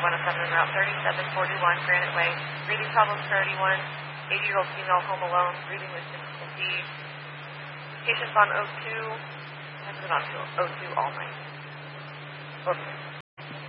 107 en route 3741 Granite Way. Breathing problems for 81. 80-year-old female home alone. Breathing with difficulty. Patient's on O2. Has been on O2 all night. Okay.